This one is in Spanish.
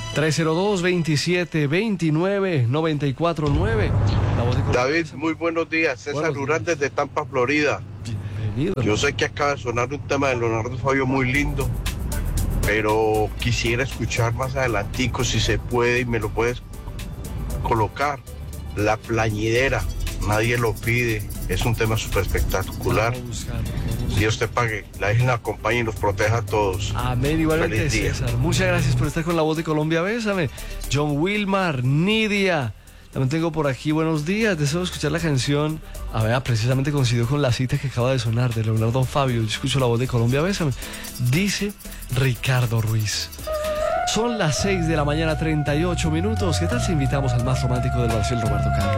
302-2729-949. David, muy buenos días. César Durán desde Tampa, Florida. Bienvenido. Yo sé que acaba de sonar un tema de Leonardo Fabio muy lindo, pero quisiera escuchar más adelantico si se puede y me lo puedes colocar. La plañidera, nadie lo pide, es un tema súper espectacular. Dios te pague, la Virgen la acompañe y los proteja a todos. Amén, igualmente. Feliz día. César. Muchas gracias por estar con La Voz de Colombia. Bésame. John Wilmar, Nidia. También tengo por aquí, buenos días. Deseo escuchar la canción. A ver, precisamente coincidió con la cita que acaba de sonar de Leonardo Fabio. Yo escucho La Voz de Colombia. Bésame. Dice Ricardo Ruiz. Son las 6 de la mañana, 38 minutos. ¿Qué tal si invitamos al más romántico del Brasil, Roberto Carlos?